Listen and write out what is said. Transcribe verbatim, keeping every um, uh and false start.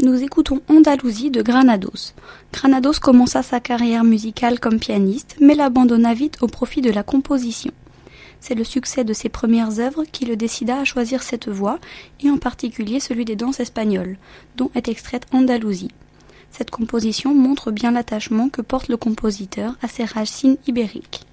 Nous écoutons Andalousie de Granados. Granados commença sa carrière musicale comme pianiste, mais l'abandonna vite au profit de la composition. C'est le succès de ses premières œuvres qui le décida à choisir cette voie, et en particulier celui des danses espagnoles, dont est extraite Andalousie. Cette composition montre bien l'attachement que porte le compositeur à ses racines ibériques.